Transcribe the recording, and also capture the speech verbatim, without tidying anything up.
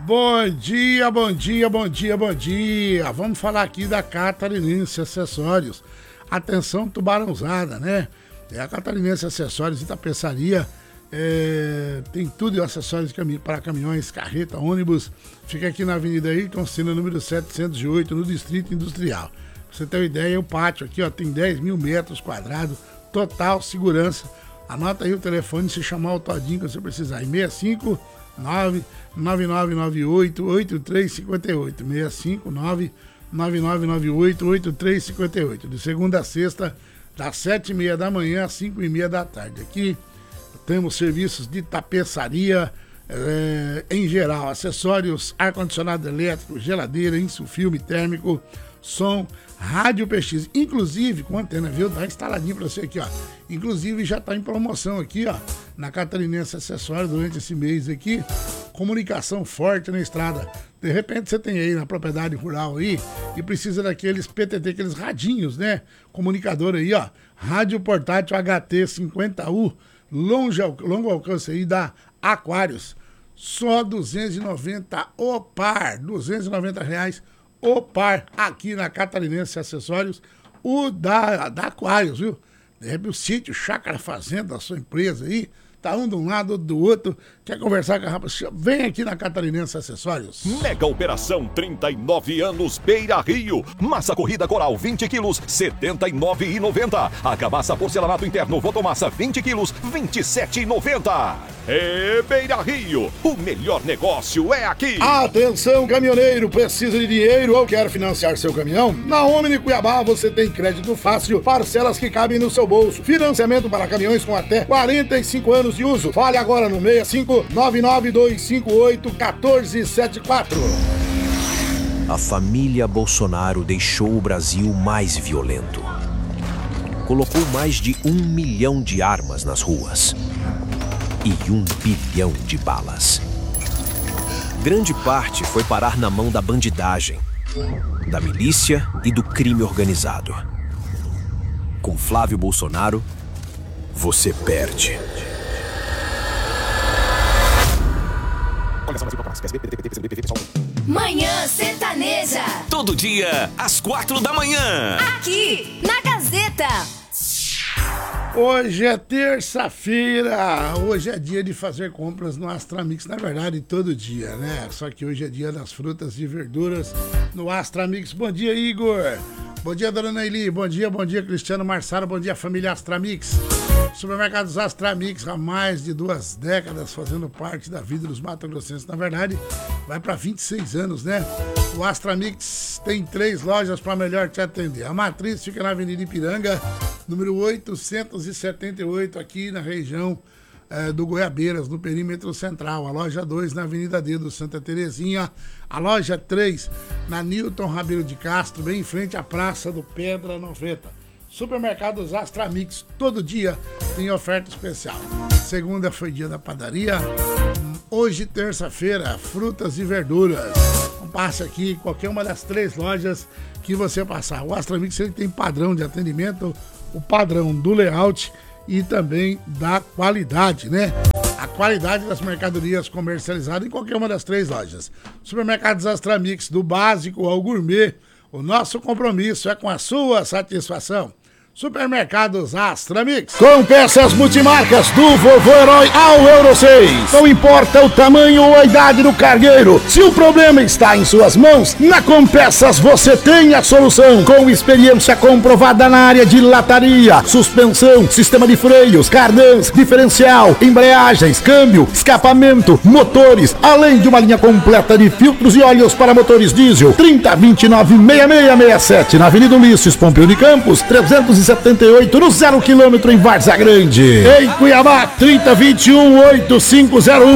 Bom dia, bom dia, bom dia, bom dia. Vamos falar aqui da Catarinense Acessórios. Atenção, tubarãozada, né? É a Catarinense Acessórios e Tapeçaria. É, tem tudo e acessórios para caminhões, carreta, ônibus. Fica aqui na Avenida Ayrton Senna, número setecentos e oito, no Distrito Industrial. Pra você ter uma ideia, o pátio aqui ó, tem dez mil metros quadrados, total segurança. Anota aí o telefone, se chamar o Todinho que você precisar. seis cinco nove nove nove nove oito oito três cinco oito. seis cinco nove nove nove nove oito oito três cinco oito. De segunda a sexta, das sete e meia da manhã às cinco e meia da tarde. Aqui temos serviços de tapeçaria é, em geral, acessórios, ar-condicionado elétrico, geladeira, insufilme térmico, som, rádio P X, inclusive com antena, viu? Tá instaladinho pra você aqui, ó. Inclusive já tá em promoção aqui, ó, na Catarinense Acessórios durante esse mês aqui. Comunicação forte na estrada. De repente você tem aí na propriedade rural aí e precisa daqueles P T T, aqueles radinhos, né? Comunicador aí, ó. Rádio portátil H T cinquenta U, longe, longo alcance aí da Aquários. Só duzentos e noventa o par, duzentos e noventa reais o par aqui na Catarinense Acessórios, o da, da Aquários, viu? De repente o sítio, chácara, fazenda da sua empresa aí, tá um de um lado, outro do outro, quer conversar com a rapaz, vem aqui na Catarinense Acessórios. Mega Operação trinta e nove anos Beira Rio. Massa corrida coral vinte quilos, setenta e nove reais e noventa centavos. Argamassa porcelanato interno Votomassa vinte quilos, vinte e sete reais e noventa centavos. É Beira Rio, o melhor negócio é aqui. Atenção, caminhoneiro, precisa de dinheiro ou quer financiar seu caminhão? Na Omni Cuiabá você tem crédito fácil, parcelas que cabem no seu bolso, financiamento para caminhões com até quarenta e cinco anos de uso. Fale agora no seis cinco nove nove dois cinco oito um quatro sete quatro. A família Bolsonaro deixou o Brasil mais violento. Colocou mais de um milhão de armas nas ruas e um bilhão de balas. Grande parte foi parar na mão da bandidagem, da milícia e do crime organizado. Com Flávio Bolsonaro, você perde. Manhã Sertaneja. Todo dia, às quatro da manhã. Aqui, na Gazeta. Hoje é terça-feira, hoje é dia de fazer compras no Astramix, na verdade todo dia, né? Só que hoje é dia das frutas e verduras no Astramix. Bom dia, Igor. Bom dia, dona Neili. Bom dia, bom dia, Cristiano Marçaro. Bom dia, família Astramix. Supermercados Astramix, há mais de duas décadas fazendo parte da vida dos mato-grossenses. Na verdade, vai para vinte e seis anos, né? O Astramix tem três lojas para melhor te atender. A matriz fica na Avenida Ipiranga, número oitocentos e setenta e oito, aqui na região eh, do Goiabeiras, no perímetro central. A loja dois na Avenida D do Santa Terezinha. A loja três na Newton Rabelo de Castro, bem em frente à Praça do Pedra noventa. Supermercados Astramix, todo dia tem oferta especial. Segunda foi dia da padaria. Hoje, terça-feira, frutas e verduras. Então, passe aqui em qualquer uma das três lojas que você passar. O Astramix ele tem padrão de atendimento, o padrão do layout e também da qualidade, né? A qualidade das mercadorias comercializadas em qualquer uma das três lojas. Supermercados Astramix, do básico ao gourmet, o nosso compromisso é com a sua satisfação. Supermercados Astramix. Com peças multimarcas do Vovô Herói ao Euro seis. Não importa o tamanho ou a idade do cargueiro, se o problema está em suas mãos, na Compeças você tem a solução. Com experiência comprovada na área de lataria, suspensão, sistema de freios, cardãs, diferencial, embreagens, câmbio, escapamento, motores, além de uma linha completa de filtros e óleos para motores diesel. trinta, vinte e nove, sessenta e seis sessenta e sete na Avenida Ulisses Pompeu de Campos, trezentos e setenta e oito no zero quilômetro em Várzea Grande. Em Cuiabá, trinta, vinte e um, oitenta e cinco zero um.